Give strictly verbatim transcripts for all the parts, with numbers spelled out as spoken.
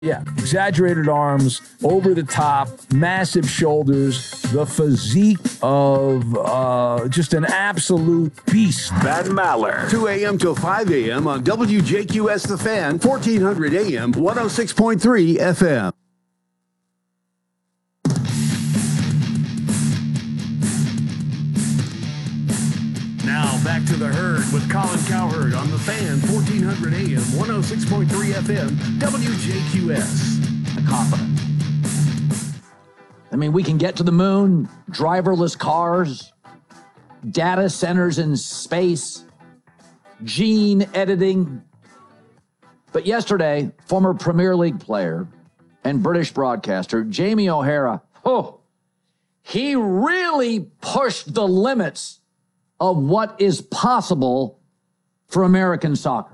Yeah, exaggerated arms, over the top, massive shoulders, the physique of uh, just an absolute beast. Ben Maller. two a.m. till five a.m. on W J Q S The Fan, fourteen hundred A M, one oh six point three F M. Now back to the Herd with Colin Cowherd on The Fan, fourteen hundred A M, one oh six point three F M, W J Q S. Confident. I mean, we can get to the moon, driverless cars, data centers in space, gene editing. But yesterday, former Premier League player and British broadcaster Jamie O'Hara, oh, he really pushed the limits of what is possible for American soccer.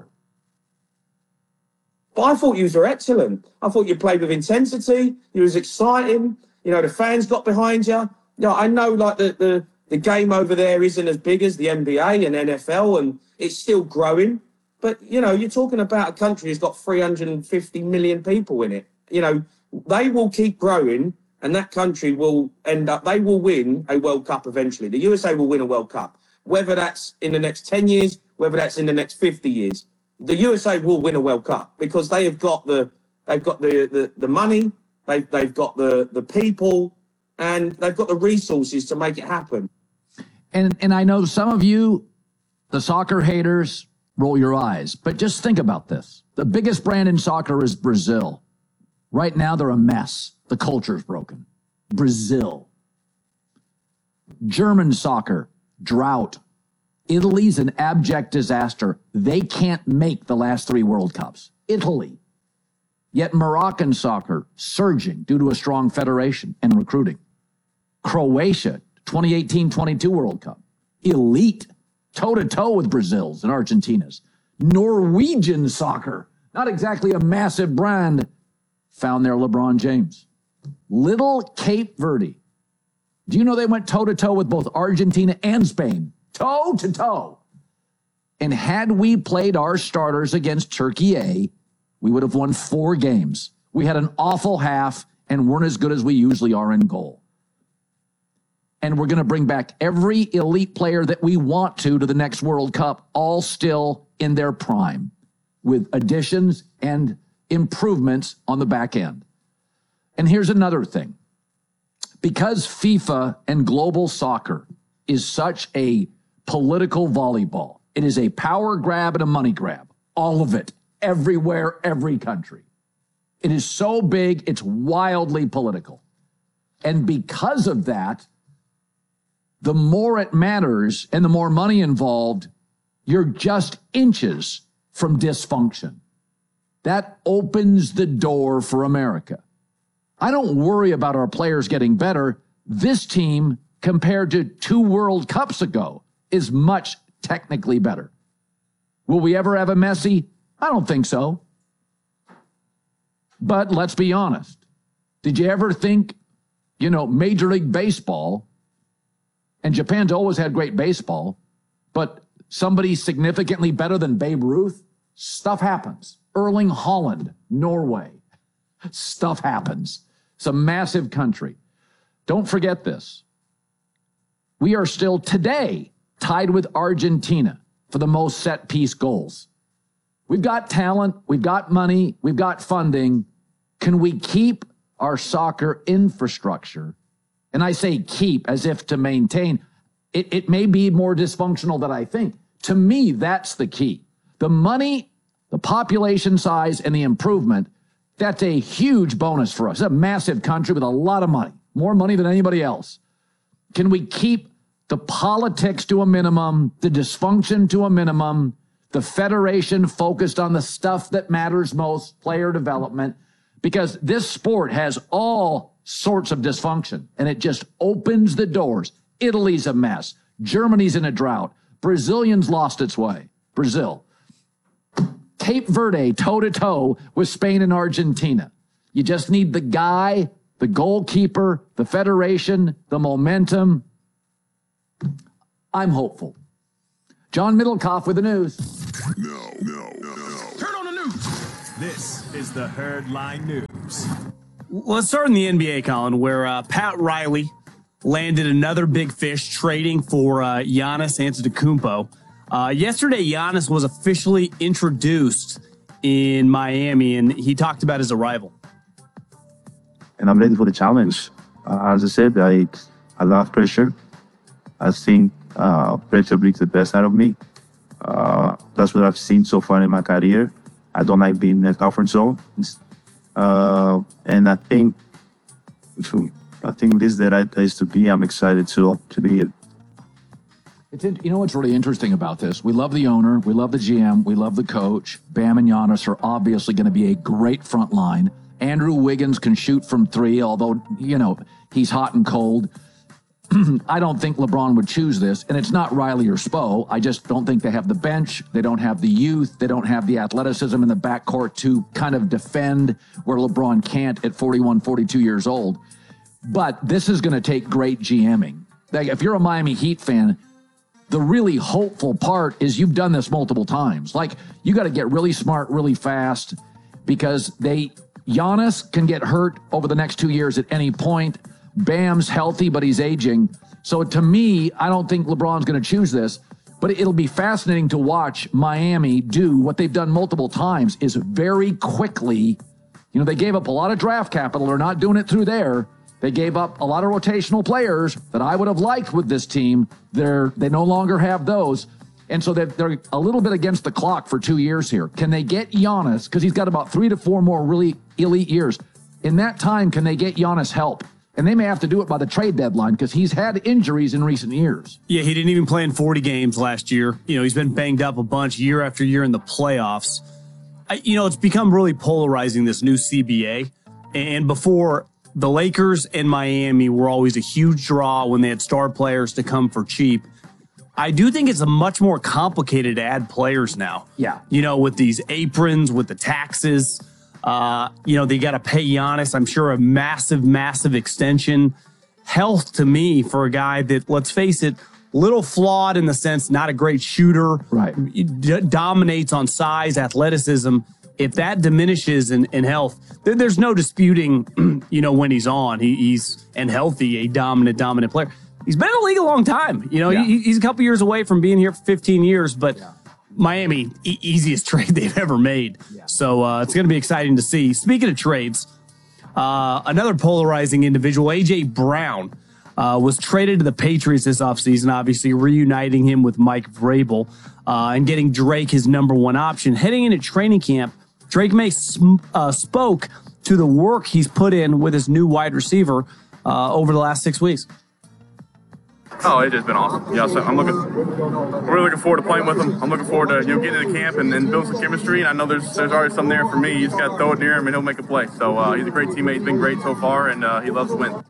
But I thought you were excellent. I thought you played with intensity. You was exciting. You know, the fans got behind you. You know, I know like the, the, the game over there isn't as big as the N B A and N F L, and it's still growing. But, you know, you're talking about a country that's got three hundred fifty million people in it. You know, they will keep growing, and that country will end up, they will win a World Cup eventually. The U S A will win a World Cup, whether that's in the next ten years, whether that's in the next fifty years. The U S A will win a World Cup because they have got the they've got the, the, the money, they've they've got the, the people, and they've got the resources to make it happen. And and I know some of you, the soccer haters, roll your eyes, but just think about this. The biggest brand in soccer is Brazil. Right now, they're a mess. The culture's broken. Brazil. German soccer, drought. Italy's an abject disaster. They can't make the last three World Cups. Italy. Yet Moroccan soccer surging due to a strong federation and recruiting. Croatia, twenty eighteen twenty-two World Cup. Elite, toe-to-toe with Brazil's and Argentina's. Norwegian soccer, not exactly a massive brand, found their LeBron James. Little Cape Verde. Do you know they went toe-to-toe with both Argentina and Spain? Toe-to-toe. And had we played our starters against Turkey A, we would have won four games. We had an awful half and weren't as good as we usually are in goal. And we're going to bring back every elite player that we want to to the next World Cup, all still in their prime, with additions and improvements on the back end. And here's another thing. Because FIFA and global soccer is such a political volleyball, it is a power grab and a money grab. All of it, everywhere, every country. It is so big, it's wildly political. And because of that, the more it matters and the more money involved, you're just inches from dysfunction. That opens the door for America. I don't worry about our players getting better. This team, compared to two World Cups ago, is much technically better. Will we ever have a Messi? I don't think so. But let's be honest. Did you ever think, you know, Major League Baseball, and Japan's always had great baseball, but somebody significantly better than Babe Ruth? Stuff happens. Erling Haaland, Norway. Stuff happens. It's a massive country. Don't forget this. We are still today tied with Argentina for the most set-piece goals. We've got talent, we've got money, we've got funding. Can we keep our soccer infrastructure? And I say keep as if to maintain. It, it may be more dysfunctional than I think. To me, that's the key. The money, the population size, and the improvement, that's a huge bonus for us. It's a massive country with a lot of money, more money than anybody else. Can we keep the politics to a minimum, the dysfunction to a minimum, the federation focused on the stuff that matters most, player development? Because this sport has all sorts of dysfunction, and it just opens the doors. Italy's a mess. Germany's in a drought. Brazilians lost its way. Brazil. Cape Verde, toe-to-toe with Spain and Argentina. You just need the guy, the goalkeeper, the federation, the momentum. I'm hopeful. John Middlecoff with the news. No, no, no, no. Turn on the news. This is the Herd Line News. Let's start in the N B A, Colin, where uh, Pat Riley landed another big fish trading for uh, Giannis Antetokounmpo. Uh, yesterday, Giannis was officially introduced in Miami, and he talked about his arrival. And I'm ready for the challenge. Uh, as I said, I I love pressure. I think uh, pressure brings the best out of me. Uh, that's what I've seen so far in my career. I don't like being in the comfort zone. Uh, and I think I think this is the right place to be. I'm excited to, to be here. It's in, you know what's really interesting about this? We love the owner, we love the G M, we love the coach. Bam and Giannis are obviously going to be a great front line. Andrew Wiggins can shoot from three, although, you know, he's hot and cold. I don't think LeBron would choose this, and it's not Riley or Spo. I just don't think they have the bench. They don't have the youth. They don't have the athleticism in the backcourt to kind of defend where LeBron can't at forty-one, forty-two years old. But this is going to take great GMing. Like, if you're a Miami Heat fan, the really hopeful part is you've done this multiple times. Like, you got to get really smart really fast because they Giannis can get hurt over the next two years at any point. Bam's healthy, but he's aging. So to me, I don't think LeBron's going to choose this, but it'll be fascinating to watch Miami do what they've done multiple times is very quickly, you know, they gave up a lot of draft capital. They're not doing it through there. They gave up a lot of rotational players that I would have liked with this team. They're, they no longer have those. And so they're, they're a little bit against the clock for two years here. Can they get Giannis, because he's got about three to four more really elite years. In that time, can they get Giannis help? And they may have to do it by the trade deadline because he's had injuries in recent years. Yeah, he didn't even play in forty games last year. You know, he's been banged up a bunch year after year in the playoffs. I, you know, it's become really polarizing, this new C B A. And before, the Lakers and Miami were always a huge draw when they had star players to come for cheap. I do think it's a much more complicated to add players now. Yeah. You know, with these aprons, with the taxes. Uh, you know, they got to pay Giannis, I'm sure, a massive, massive extension. Health, to me, for a guy that, let's face it, little flawed in the sense, not a great shooter. Right. D- dominates on size, athleticism. If that diminishes in, in health, there, there's no disputing, you know, when he's on, he, he's, and healthy, a dominant, dominant player. He's been in the league a long time. You know, yeah. he, he's a couple years away from being here for fifteen years, but yeah. Miami, e- easiest trade they've ever made. Yeah. So uh, it's going to be exciting to see. Speaking of trades, uh, another polarizing individual, A J Brown, uh, was traded to the Patriots this offseason, obviously reuniting him with Mike Vrabel uh, and getting Drake his number one option. Heading into training camp, Drake May sm- uh, spoke to the work he's put in with his new wide receiver uh, over the last six weeks. Oh, it's just been awesome. Yeah, so I'm looking, really looking forward to playing with him. I'm looking forward to, you know, getting into camp and, and building some chemistry. And I know there's there's already some there for me. You just got to throw it near him and he'll make a play. So uh, he's a great teammate. He's been great so far, and uh, he loves to win.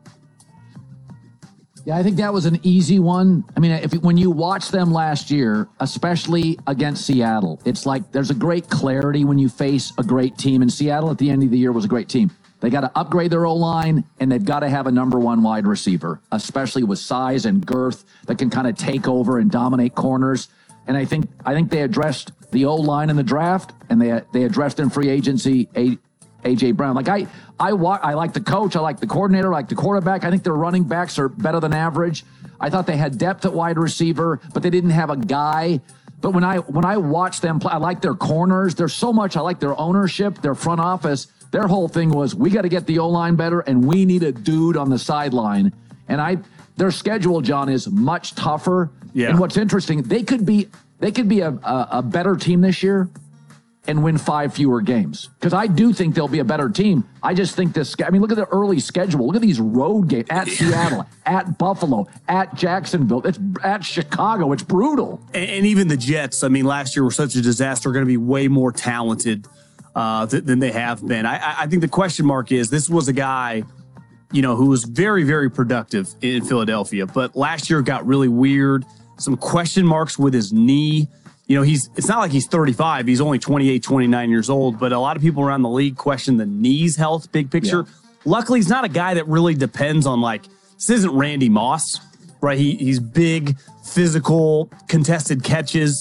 Yeah, I think that was an easy one. I mean, if when you watch them last year, especially against Seattle, it's like there's a great clarity when you face a great team. And Seattle at the end of the year was a great team. They got to upgrade their O-line, and they've got to have a number one wide receiver, especially with size and girth that can kind of take over and dominate corners. And I think I think they addressed the O-line in the draft, and they they addressed in free agency a, A J Brown. Like I I I like the coach, I like the coordinator, I like the quarterback. I think their running backs are better than average. I thought they had depth at wide receiver, but they didn't have a guy. But when I when I watch them play, I like their corners. There's so much. I like their ownership, their front office. Their whole thing was, we got to get the O-line better, and we need a dude on the sideline. And I, their schedule, John, is much tougher. Yeah. And what's interesting, they could be they could be a, a, a better team this year and win five fewer games. Because I do think they'll be a better team. I just think this, I mean, look at the early schedule. Look at these road games at Seattle, at Buffalo, at Jacksonville, it's at Chicago. It's brutal. And, and even the Jets, I mean, last year were such a disaster, are going to be way more talented uh, th- than they have been. I, I think the question mark is, this was a guy, you know, who was very, very productive in Philadelphia, but last year got really weird. Some question marks with his knee. You know, he's, it's not like he's thirty-five. He's only twenty-eight, twenty-nine years old, but a lot of people around the league question the knee's health, big picture. Yeah. Luckily, he's not a guy that really depends on, like, this isn't Randy Moss, right? He, he's big, physical, contested catches.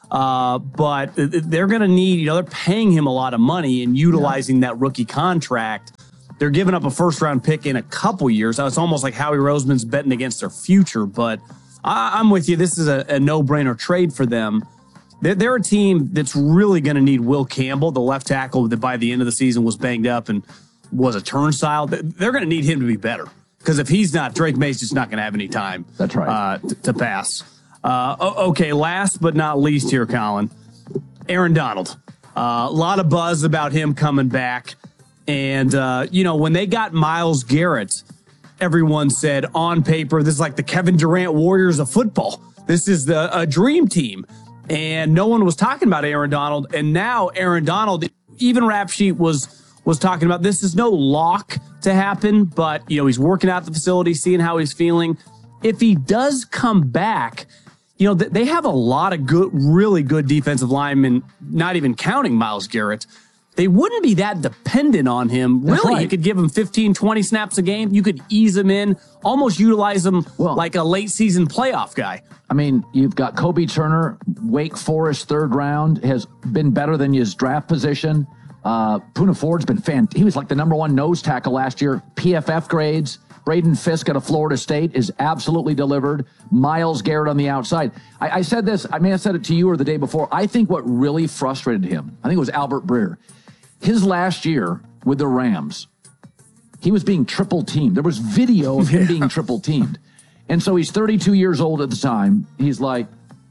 Uh, but they're going to need, you know, they're paying him a lot of money and utilizing yeah. that rookie contract. They're giving up a first round pick in a couple years. It's almost like Howie Roseman's betting against their future. But I, I'm with you. This is a, a no brainer trade for them. They're, they're a team that's really going to need Will Campbell, the left tackle that by the end of the season was banged up and was a turnstile. They're going to need him to be better because if he's not, Drake May's just not going to have any time. That's right. Uh, t- to pass. Uh, okay, last but not least here, Colin, Aaron Donald. Uh, a lot of buzz about him coming back. And, uh, you know, when they got Myles Garrett, everyone said on paper, this is like the Kevin Durant Warriors of football. This is the a dream team. And no one was talking about Aaron Donald. And now Aaron Donald, even Rap Sheet was was talking about this is no lock to happen, but, you know, he's working out the facility, seeing how he's feeling. If he does come back, you know, they have a lot of good, really good defensive linemen, not even counting Myles Garrett. They wouldn't be that dependent on him. That's really, right. You could give him fifteen, twenty snaps a game. You could ease him in, almost utilize him well, like a late season playoff guy. I mean, you've got Kobe Turner, Wake Forest third round, has been better than his draft position. Uh, Poona Ford's been fan. He was like the number one nose tackle last year. P F F grades. Braden Fisk out of Florida State is absolutely delivered. Myles Garrett on the outside. I, I said this, I may have said it to you or the day before. I think what really frustrated him, I think it was Albert Breer. His last year with the Rams, he was being triple teamed. There was video of him yeah. being triple teamed. And so he's thirty-two years old at the time. He's like,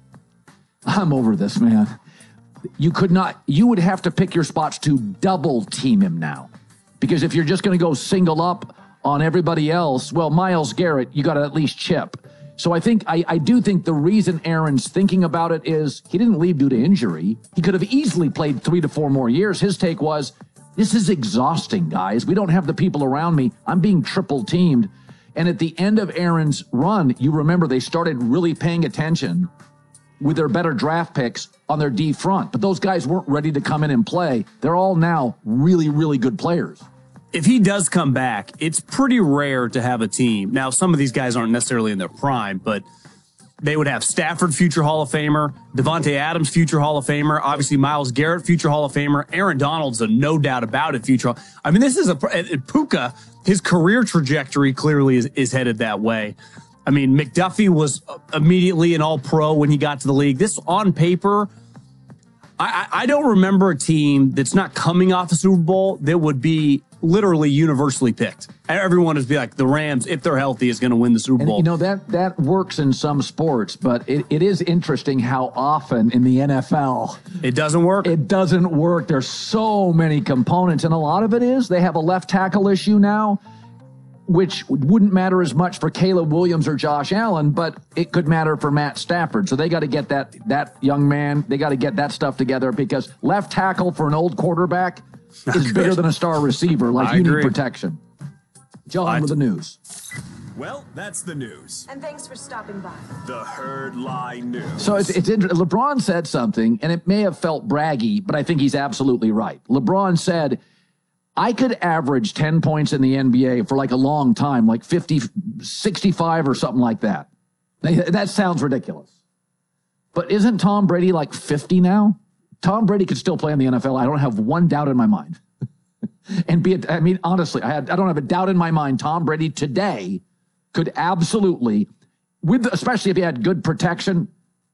I'm over this, man. You could not, you would have to pick your spots to double team him now. Because if you're just going to go single up on everybody else, well, Myles Garrett, you got to at least chip. So I think, I, I do think the reason Aaron's thinking about it is he didn't leave due to injury. He could have easily played three to four more years. His take was, this is exhausting, guys. We don't have the people around me. I'm being triple teamed. And at the end of Aaron's run, you remember they started really paying attention with their better draft picks on their D front. But those guys weren't ready to come in and play. They're all now really, really good players. If he does come back, it's pretty rare to have a team. Now, some of these guys aren't necessarily in their prime, but they would have Stafford, future Hall of Famer, Devontae Adams, future Hall of Famer, obviously Myles Garrett, future Hall of Famer, Aaron Donald's a no doubt about it future. I mean, this is a Puka, his career trajectory clearly is, is headed that way. I mean, McDuffie was immediately an all-pro when he got to the league. This on paper, I, I don't remember a team that's not coming off a Super Bowl that would be literally universally picked. Everyone would be like, the Rams, if they're healthy, is going to win the Super Bowl. And, you know, that that works in some sports, but it, it is interesting how often in the N F L it doesn't work. It doesn't work. There's so many components, and a lot of it is they have a left tackle issue now, which wouldn't matter as much for Caleb Williams or Josh Allen, but it could matter for Matt Stafford. So they got to get that that young man, they got to get that stuff together, because left tackle for an old quarterback Not is good. bigger than a star receiver. Like, I you agree. need protection. John I with the news. Well, that's the news. And thanks for stopping by. The Herd Lie News. So it's, it's interesting. LeBron said something, and it may have felt braggy, but I think he's absolutely right. LeBron said, I could average ten points in the N B A for like a long time, like fifty, sixty-five or something like that. That sounds ridiculous. But isn't Tom Brady like fifty now? Tom Brady could still play in the N F L. I don't have one doubt in my mind. And be it, I mean, honestly, I, had, I don't have a doubt in my mind. Tom Brady today could absolutely, with especially if he had good protection.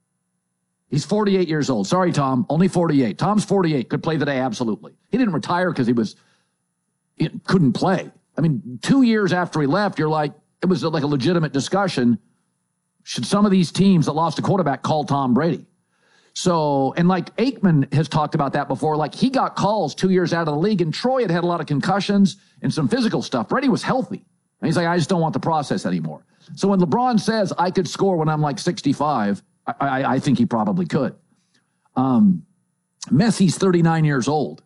He's forty-eight years old. Sorry, Tom, only forty-eight. Tom's forty-eight, could play today, absolutely. He didn't retire because he was, he couldn't play. I mean, two years after he left, you're like, it was like a legitimate discussion. Should some of these teams that lost a quarterback call Tom Brady? So, and like Aikman has talked about that before, like he got calls two years out of the league, and Troy had had a lot of concussions and some physical stuff. Brady was healthy. And he's like, I just don't want the process anymore. So when LeBron says I could score when I'm like sixty-five, I, I, I think he probably could. Um, Messi's thirty-nine years old.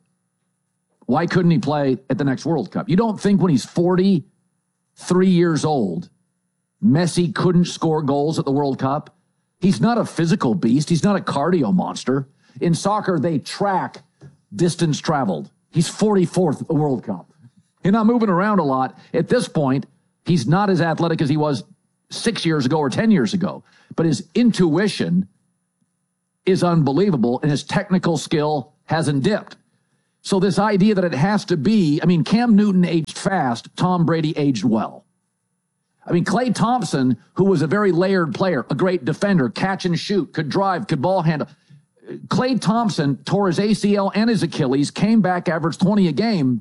Why couldn't he play at the next World Cup? You don't think when he's forty-three years old, Messi couldn't score goals at the World Cup? He's not a physical beast. He's not a cardio monster. In soccer, they track distance traveled. He's forty-fourth at the World Cup. He's not moving around a lot. At this point, he's not as athletic as he was six years ago or ten years ago. But his intuition is unbelievable, and his technical skill hasn't dipped. So this idea that it has to be, I mean, Cam Newton aged fast, Tom Brady aged well. I mean, Klay Thompson, who was a very layered player, a great defender, catch and shoot, could drive, could ball handle. Klay Thompson tore his A C L and his Achilles, came back, averaged twenty a game,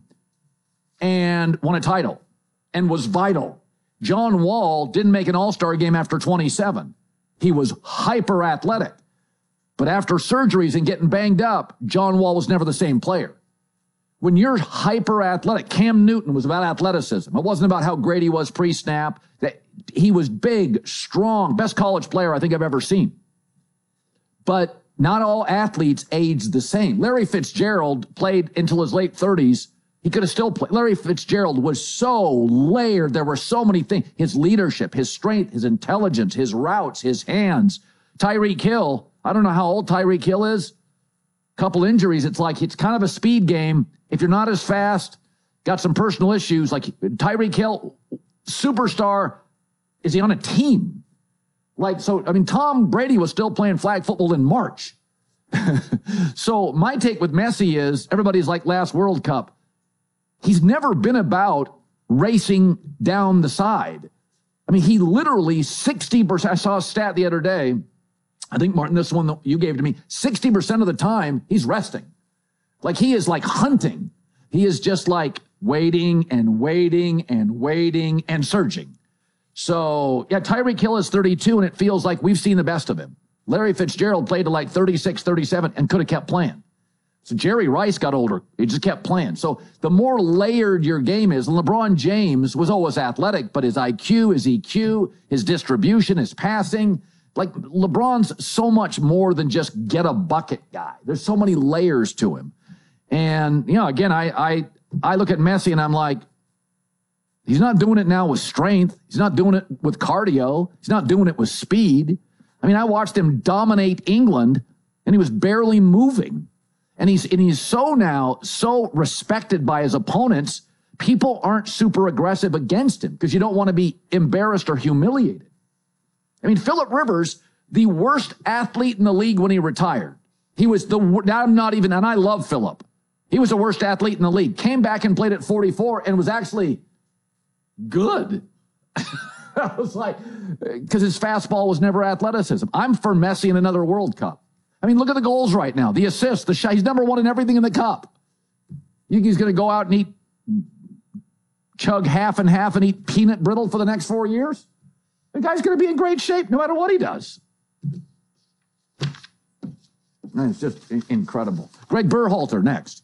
and won a title, and was vital. John Wall didn't make an all-star game after twenty-seven. He was hyper-athletic. But after surgeries and getting banged up, John Wall was never the same player. When you're hyper-athletic, Cam Newton was about athleticism. It wasn't about how great he was pre-snap. That he was big, strong, best college player I think I've ever seen. But not all athletes age the same. Larry Fitzgerald played until his late thirties. He could have still played. Larry Fitzgerald was so layered. There were so many things. His leadership, his strength, his intelligence, his routes, his hands. Tyreek Hill, I don't know how old Tyreek Hill is. Couple injuries. It's like it's kind of a speed game. If you're not as fast, got some personal issues, like Tyreek Hill, superstar, is he on a team? Like, so, I mean, Tom Brady was still playing flag football in March. So my take with Messi is everybody's like last World Cup. He's never been about racing down the side. I mean, he literally sixty percent, I saw a stat the other day. I think, Martin, this one that you gave to me, sixty percent of the time he's resting. Like he is like hunting. He is just like waiting and waiting and waiting and surging. So, yeah, Tyreek Hill is thirty-two, and it feels like we've seen the best of him. Larry Fitzgerald played to like thirty-six, thirty-seven and could have kept playing. So Jerry Rice got older. He just kept playing. So the more layered your game is, and LeBron James was always athletic, but his I Q, his E Q, his distribution, his passing, like LeBron's so much more than just get a bucket guy. There's so many layers to him. And, you know, again, I I I look at Messi and I'm like, he's not doing it now with strength. He's not doing it with cardio. He's not doing it with speed. I mean, I watched him dominate England, and he was barely moving. And he's and he's so now so respected by his opponents, people aren't super aggressive against him because you don't want to be embarrassed or humiliated. I mean, Phillip Rivers, the worst athlete in the league when he retired. He was the, I'm not even, and I love Phillip. He was the worst athlete in the league. Came back and played at forty-four and was actually good. I was like, because his fastball was never athleticism. I'm for Messi in another World Cup. I mean, look at the goals right now, the assists, the shot. He's number one in everything in the cup. You think he's going to go out and eat, chug half and half and eat peanut brittle for the next four years? The guy's going to be in great shape no matter what he does. It's just incredible. Greg Berhalter next.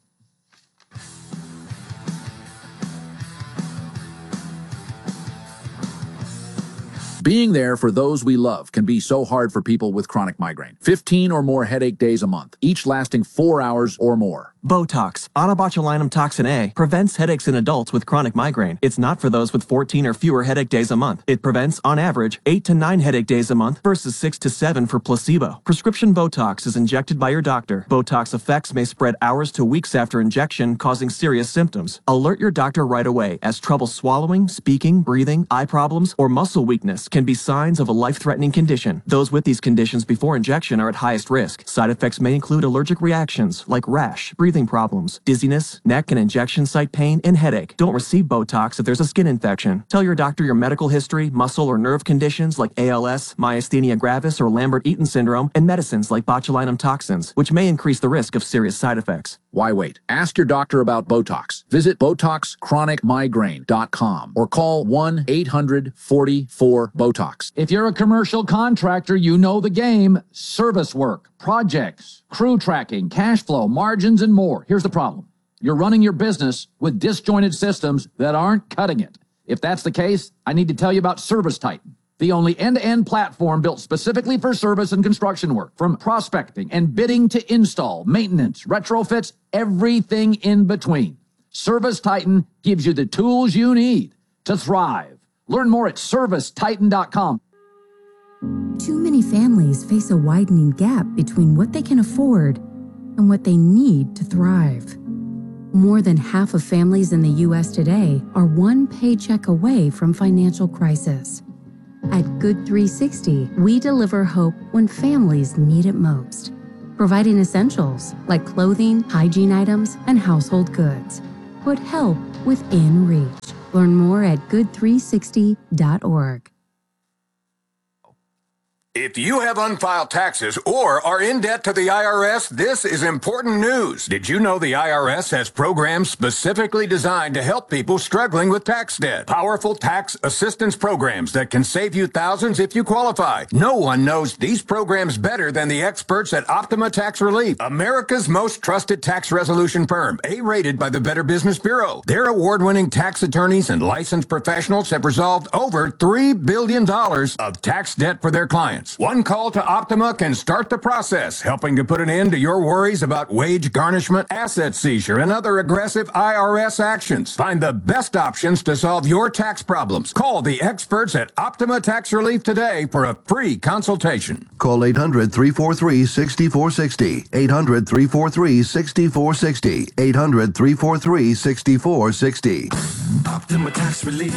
Being there for those we love can be so hard for people with chronic migraine. fifteen or more headache days a month, each lasting four hours or more. Botox, onabotulinum toxin A, prevents headaches in adults with chronic migraine. It's not for those with fourteen or fewer headache days a month. It prevents, on average, eight to nine headache days a month versus six to seven for placebo. Prescription Botox is injected by your doctor. Botox effects may spread hours to weeks after injection, causing serious symptoms. Alert your doctor right away, as trouble swallowing, speaking, breathing, eye problems, or muscle weakness can be signs of a life-threatening condition. Those with these conditions before injection are at highest risk. Side effects may include allergic reactions like rash, breathing problems, dizziness, neck and injection site pain, and headache. Don't receive Botox if there's a skin infection. Tell your doctor your medical history, muscle or nerve conditions like A L S, myasthenia gravis, or Lambert-Eaton syndrome, and medicines like botulinum toxins, which may increase the risk of serious side effects. Why wait? Ask your doctor about Botox. Visit Botox Chronic Migraine dot com or call one eight hundred forty-four BOTOX. If you're a commercial contractor, you know the game. Service work, projects, crew tracking, cash flow, margins, and more. Here's the problem. You're running your business with disjointed systems that aren't cutting it. If that's the case, I need to tell you about Service Titan, the only end-to-end platform built specifically for service and construction work. From prospecting and bidding to install, maintenance, retrofits, everything in between. Service Titan gives you the tools you need to thrive. Learn more at service titan dot com. Too many families face a widening gap between what they can afford and what they need to thrive. More than half of families in the U S today are one paycheck away from financial crisis. At Good three sixty, we deliver hope when families need it most. providing essentials like clothing, hygiene items, and household goods. Put help within reach. Learn more at good three sixty dot org. If you have unfiled taxes or are in debt to the I R S, this is important news. Did you know the I R S has programs specifically designed to help people struggling with tax debt? Powerful tax assistance programs that can save you thousands if you qualify. No one knows these programs better than the experts at Optima Tax Relief, America's most trusted tax resolution firm, A-rated by the Better Business Bureau. Their award-winning tax attorneys and licensed professionals have resolved over three billion dollars of tax debt for their clients. One call to Optima can start the process, helping to put an end to your worries about wage garnishment, asset seizure, and other aggressive I R S actions. Find the best options to solve your tax problems. Call the experts at Optima Tax Relief today for a free consultation. Call eight hundred, three four three, six four six zero. eight hundred, three four three, six four six zero. eight hundred, three four three, six four six zero. Optima Tax Relief.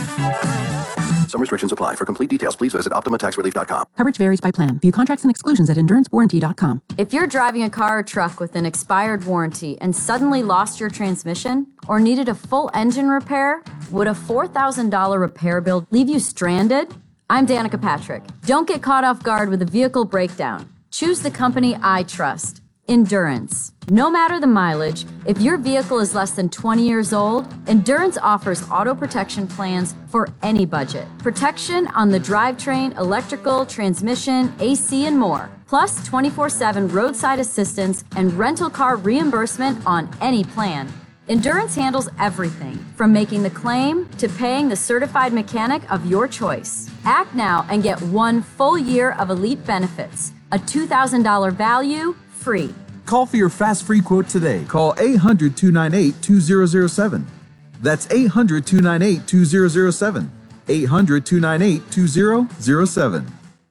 Some restrictions apply. For complete details, please visit optima tax relief dot com. Coverage varies by plan. View contracts and exclusions at endurance warranty dot com. If you're driving a car or truck with an expired warranty and suddenly lost your transmission or needed a full engine repair, would a four thousand dollars repair bill leave you stranded? I'm Danica Patrick. Don't get caught off guard with a vehicle breakdown. Choose the company I trust. Endurance. No matter the mileage, if your vehicle is less than twenty years old, Endurance offers auto protection plans for any budget. Protection on the drivetrain, electrical, transmission, A C, and more. Plus twenty-four seven roadside assistance and rental car reimbursement on any plan. Endurance handles everything from making the claim to paying the certified mechanic of your choice. Act now and get one full year of elite benefits. A two thousand dollars value, free. Call for your fast free quote today. Call eight hundred, two nine eight, two zero zero seven. That's eight hundred, two nine eight, two zero zero seven. eight hundred, two nine eight, two zero zero seven.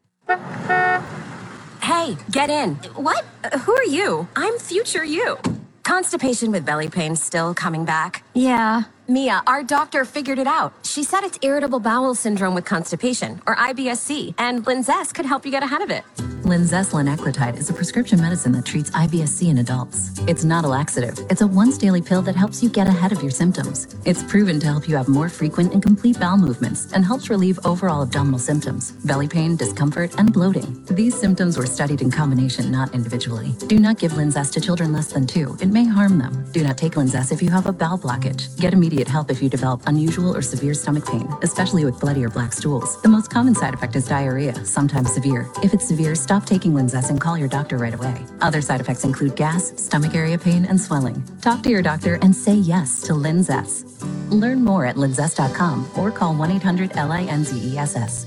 Hey, get in. What? Uh, who are you? I'm future you. Constipation with belly pain still coming back? Yeah. Mia, our doctor figured it out. She said it's irritable bowel syndrome with constipation, or I B S C, and Linzess could help you get ahead of it. Linzess linaclotide is a prescription medicine that treats I B S C in adults. It's not a laxative. It's a once-daily pill that helps you get ahead of your symptoms. It's proven to help you have more frequent and complete bowel movements and helps relieve overall abdominal symptoms, belly pain, discomfort, and bloating. These symptoms were studied in combination, not individually. Do not give Linzess to children less than two. It may harm them. Do not take Linzess if you have a bowel blockage. Get immediate help if you develop unusual or severe stomach pain, especially with bloody or black stools. The most common side effect is diarrhea, sometimes severe. If it's severe, stop taking Linzess and call your doctor right away. Other side effects include gas, stomach area pain, and swelling. Talk to your doctor and say yes to Linzess. Learn more at linzess dot com or call one eight hundred L I N Z E S S.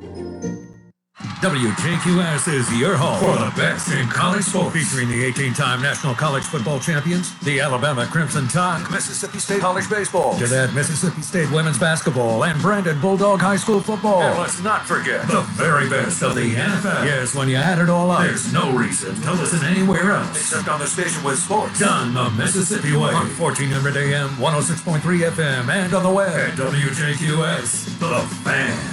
W J Q S is your home for the best in college sports, featuring the eighteen-time national college football champions, the Alabama Crimson Tide, Mississippi State College Baseball, to that Mississippi State women's basketball, and Brandon Bulldog High School football. And let's not forget the very best of the N F L. Yes, when you add it all up, there's no reason to listen anywhere else except on the station with sports done the Mississippi way on fourteen hundred A M, one oh six point three F M, and on the web at W J Q S, The Fan.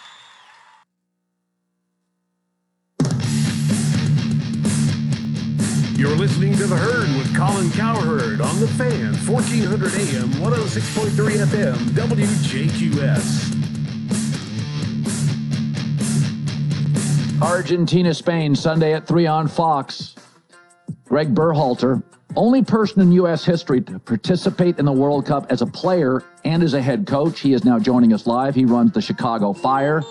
You're listening to The Herd with Colin Cowherd on The Fan, fourteen hundred A M, one oh six point three F M, W J Q S. Argentina, Spain, Sunday at three on Fox. Greg Berhalter, only person in U S history to participate in the World Cup as a player and as a head coach. He is now joining us live. He runs the Chicago Fire.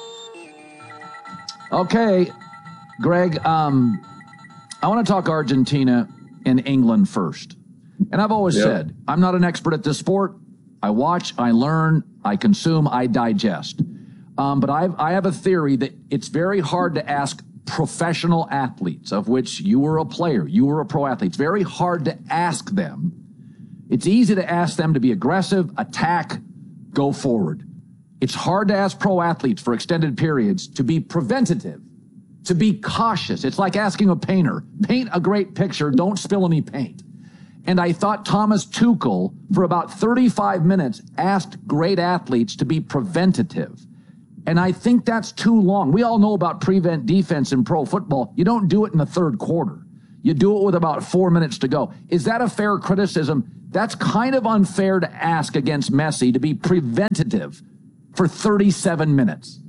Okay, Greg, um... I want to talk Argentina and England first. And I've always yep. said, I'm not an expert at this sport. I watch, I learn, I consume, I digest. Um, but I've, I have a theory that it's very hard to ask professional athletes, of which you were a player, you were a pro athlete. It's very hard to ask them. It's easy to ask them to be aggressive, attack, go forward. It's hard to ask pro athletes for extended periods to be preventative, to be cautious. It's like asking a painter, paint a great picture, don't spill any paint. And I thought Thomas Tuchel, for about thirty-five minutes, asked great athletes to be preventative. And I think that's too long. We all know about prevent defense in pro football. You don't do it in the third quarter. You You do it with about four minutes to go. Is that a fair criticism? That's kind of unfair to ask against Messi to be preventative for thirty-seven minutes.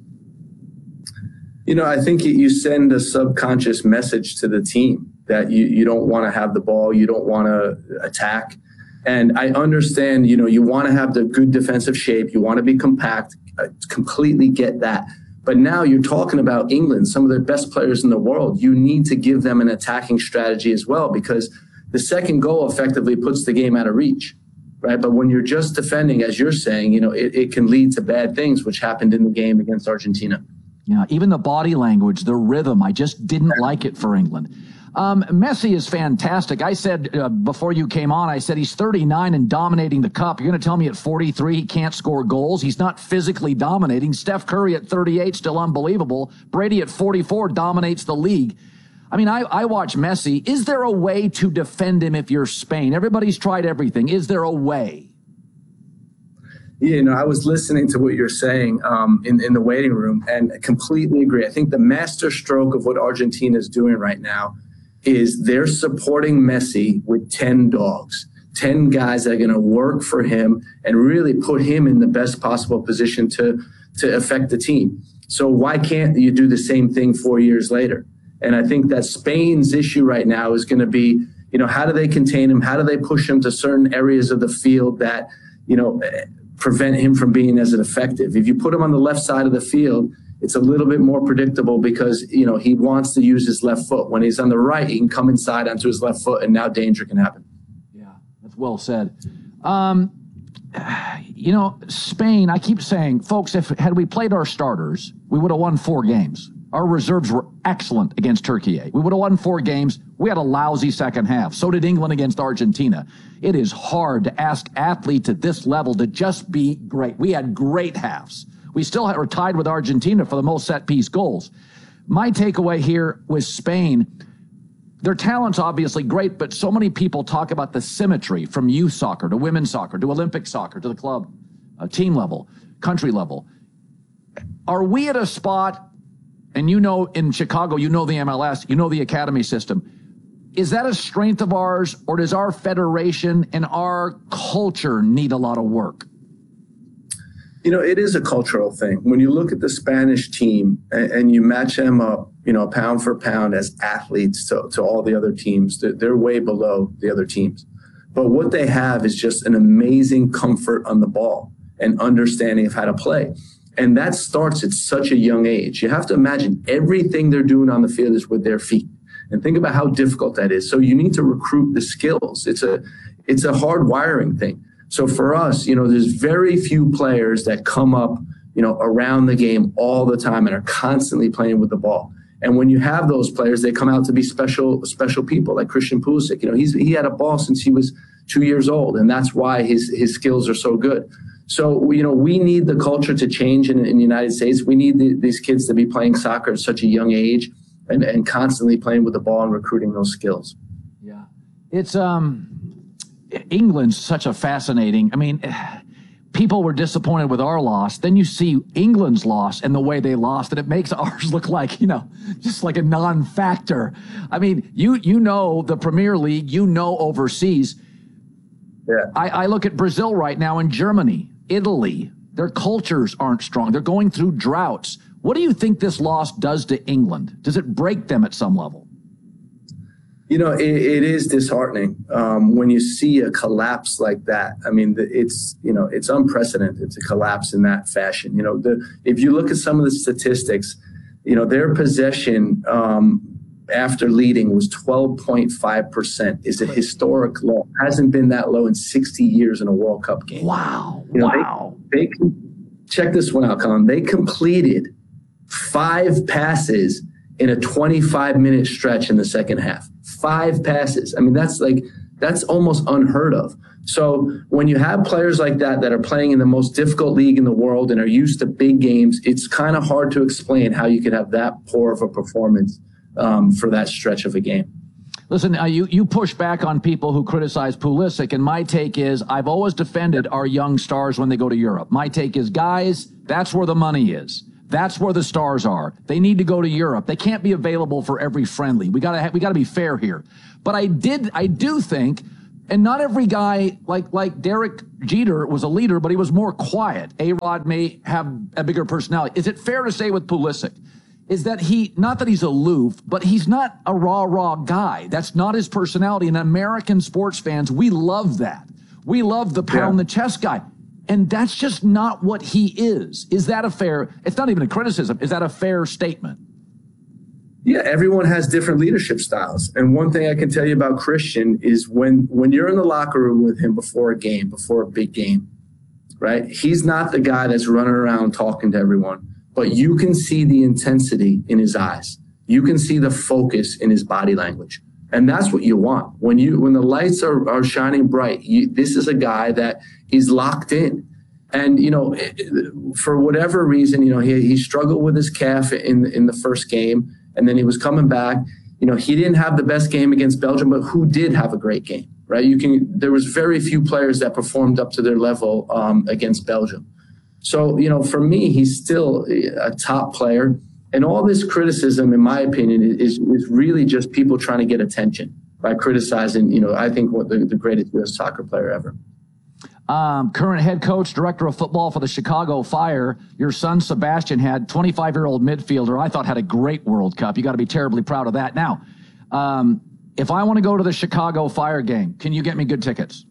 You know, I think you send a subconscious message to the team that you, you don't want to have the ball, you don't want to attack. And I understand, you know, you want to have the good defensive shape, you want to be compact, I completely get that. But now you're talking about England, some of the best players in the world. You need to give them an attacking strategy as well, because the second goal effectively puts the game out of reach, right? But when you're just defending, as you're saying, you know, it, it can lead to bad things, which happened in the game against Argentina. Yeah, even the body language, the rhythm, I just didn't like it for England. Um, Messi is fantastic. I said uh, before you came on, I said he's thirty-nine and dominating the cup. You're going to tell me at forty-three he can't score goals? He's not physically dominating. Steph Curry at thirty-eight, still unbelievable. Brady at forty-four dominates the league. I mean, I, I watch Messi. Is there a way to defend him if you're Spain? Everybody's tried everything. Is there a way? You know, I was listening to what you're saying um, in, in the waiting room and I completely agree. I think the master stroke of what Argentina is doing right now is they're supporting Messi with ten dogs, ten guys that are going to work for him and really put him in the best possible position to, to affect the team. So why can't you do the same thing four years later? And I think that Spain's issue right now is going to be, you know, how do they contain him? How do they push him to certain areas of the field that, you know, prevent him from being as effective? If you put him on the left side of the field, it's a little bit more predictable because, you know, he wants to use his left foot. When he's on the right, he can come inside onto his left foot and now danger can happen. Yeah, that's well said. Um, you know, Spain, I keep saying, folks, if had we played our starters, we would have won four games. Our reserves were excellent against Turkey. We would have won four games. We had a lousy second half. So did England against Argentina. It is hard to ask athletes at this level to just be great. We had great halves. We still were tied with Argentina for the most set-piece goals. My takeaway here with Spain, their talent's obviously great, but so many people talk about the symmetry from youth soccer to women's soccer to Olympic soccer to the club, uh, team level, country level. Are we at a spot, and you know in Chicago, you know the M L S, you know the academy system, is that a strength of ours, or does our federation and our culture need a lot of work? You know, it is a cultural thing. When you look at the Spanish team and, and you match them up, you know, pound for pound as athletes to, to all the other teams, they're, they're way below the other teams. But what they have is just an amazing comfort on the ball and understanding of how to play. And that starts at such a young age. You have to imagine everything they're doing on the field is with their feet. And think about how difficult that is. So you need to recruit the skills. It's a, it's a hard wiring thing. So for us, you know, there's very few players that come up, you know, around the game all the time and are constantly playing with the ball. And when you have those players, they come out to be special, special people like Christian Pulisic. You know, he's, he had a ball since he was two years old, and that's why his, his skills are so good. So, you know, we need the culture to change in, in the United States. We need the, these kids to be playing soccer at such a young age and, and constantly playing with the ball and recruiting those skills. Yeah. It's, um, England's such a fascinating, I mean, people were disappointed with our loss. Then you see England's loss and the way they lost, and it makes ours look like, you know, just like a non-factor. I mean, you, you know, the Premier League, you know, overseas. Yeah. I, I look at Brazil right now and Germany, Italy, their cultures aren't strong. They're going through droughts. What do you think this loss does to England? Does it break them at some level? You know, it, it is disheartening um, when you see a collapse like that. I mean, it's, you know, it's unprecedented to collapse in that fashion. You know, the, if you look at some of the statistics, you know, their possession um, after leading was twelve point five percent is a historic low. Hasn't been that low in sixty years in a World Cup game. Wow. You know, wow. They, they check this one out, Colin. They completed five passes in a twenty-five minute stretch in the second half. Five passes. I mean, that's like, that's almost unheard of. So when you have players like that that are playing in the most difficult league in the world and are used to big games, it's kind of hard to explain how you could have that poor of a performance um, for that stretch of a game. Listen, uh, you, you push back on people who criticize Pulisic, and my take is I've always defended our young stars when they go to Europe. My take is, guys, that's where the money is. That's where the stars are. They need to go to Europe. They can't be available for every friendly. We gotta ha- we gotta be fair here. But I did I do think, and not every guy like like Derek Jeter was a leader, but he was more quiet. A-Rod may have a bigger personality. Is it fair to say with Pulisic is that he, not that he's aloof, but he's not a raw, raw guy. That's not his personality. And American sports fans, we love that. We love the pound yeah. the chest guy. And that's just not what he is. Is that a fair, it's not even a criticism. Is that a fair statement? Yeah, everyone has different leadership styles. And one thing I can tell you about Christian is when, when you're in the locker room with him before a game, before a big game, right? He's not the guy that's running around talking to everyone, but you can see the intensity in his eyes. You can see the focus in his body language. And that's what you want. When you when the lights are, are shining bright, you, this is a guy that is locked in. And, you know, for whatever reason, you know, he, he struggled with his calf in, in the first game, and then he was coming back. You know, he didn't have the best game against Belgium, but who did have a great game, right? You can. There was very few players that performed up to their level um, against Belgium. So, you know, for me, he's still a top player. And all this criticism, in my opinion, is, is really just people trying to get attention by criticizing, you know, I think what the, the greatest U S soccer player ever. Um, current head coach, director of football for the Chicago Fire. Your son, Sebastian, had twenty-five-year-old midfielder I thought had a great World Cup. You got to be terribly proud of that. Now, um, if I want to go to the Chicago Fire game, can you get me good tickets?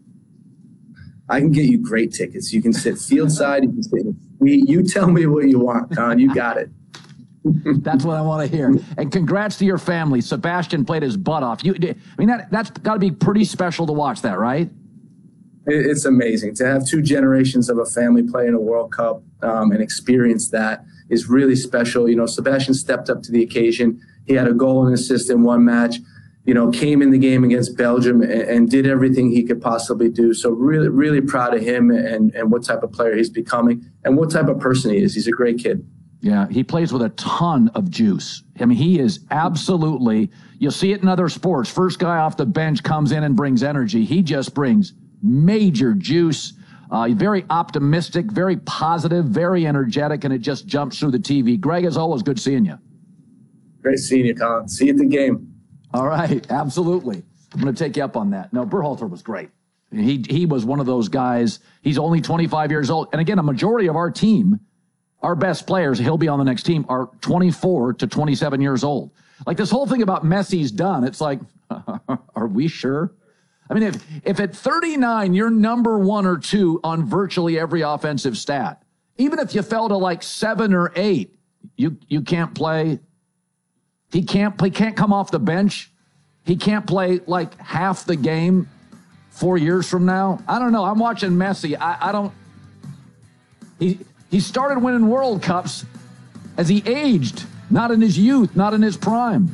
I can get you great tickets. You can sit field side. You can sit. We, you tell me what you want, Con. You got it. That's what I want to hear. And congrats to your family. Sebastian played his butt off. You, I mean, that, that's got to be pretty special to watch that, right? It's amazing to have two generations of a family play in a World Cup um, and experience that is really special. You know, Sebastian stepped up to the occasion. He had a goal and assist in one match, you know, came in the game against Belgium and, and did everything he could possibly do. So really, really proud of him and, and what type of player he's becoming and what type of person he is. He's a great kid. Yeah, he plays with a ton of juice. I mean, he is absolutely, you'll see it in other sports. First guy off the bench comes in and brings energy. He just brings major juice. Uh, very optimistic, very positive, very energetic, and it just jumps through the T V. Greg, as always, good seeing you. Great seeing you, Colin. See you at the game. All right, absolutely. I'm going to take you up on that. No, Berhalter was great. He, he was one of those guys. He's only twenty-five years old. And again, a majority of our team, our best players, he'll be on the next team, are twenty-four to twenty-seven years old. Like this whole thing about Messi's done, it's like, are we sure? I mean, if, if at thirty-nine, you're number one or two on virtually every offensive stat, even if you fell to like seven or eight, you, you can't play. He can't play, can't come off the bench. He can't play like half the game four years from now. I don't know. I'm watching Messi. I, I don't, he, He started winning World Cups as he aged, not in his youth, not in his prime.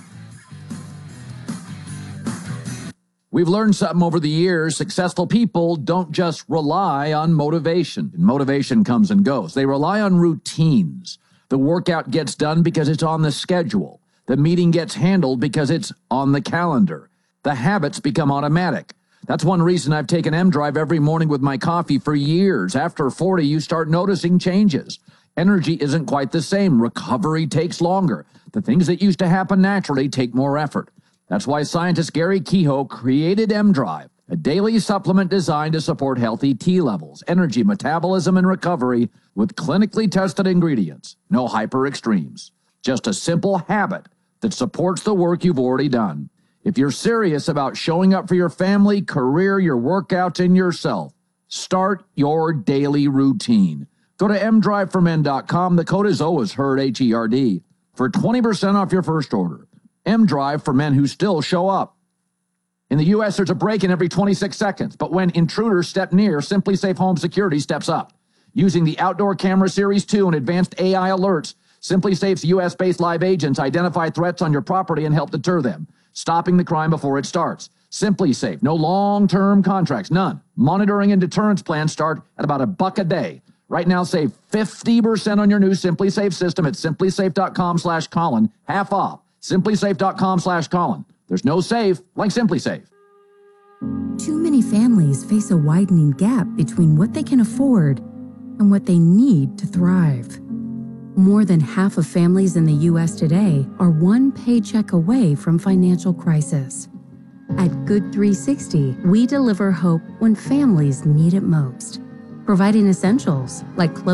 We've learned something over the years. Successful people don't just rely on motivation. Motivation comes and goes. They rely on routines. The workout gets done because it's on the schedule. The meeting gets handled because it's on the calendar. The habits become automatic. That's one reason I've taken M-Drive every morning with my coffee for years. After forty, you start noticing changes. Energy isn't quite the same. Recovery takes longer. The things that used to happen naturally take more effort. That's why scientist Gary Kehoe created M-Drive, a daily supplement designed to support healthy T levels, energy, metabolism, and recovery with clinically tested ingredients. No hyper extremes. Just a simple habit that supports the work you've already done. If you're serious about showing up for your family, career, your workouts, and yourself, start your daily routine. Go to m drive for men dot com. The code is always HERD, H E R D, for twenty percent off your first order. M-Drive for men who still show up. In the U S, there's a break-in every twenty-six seconds, but when intruders step near, Simply Safe Home Security steps up. Using the Outdoor Camera Series two and advanced A I alerts, Simply Safe's U S-based live agents identify threats on your property and help deter them, stopping the crime before it starts. Simply Safe, no long-term contracts, none. Monitoring and deterrence plans start at about a buck a day. Right now, save fifty percent on your new Simply Safe system at simply safe dot com slash Colin, half off. simply safe dot com slash Colin. There's no safe like Simply Safe. Too many families face a widening gap between what they can afford and what they need to thrive. More than half of families in the U S today are one paycheck away from financial crisis. At Good three sixty, we deliver hope when families need it most, providing essentials like clothes.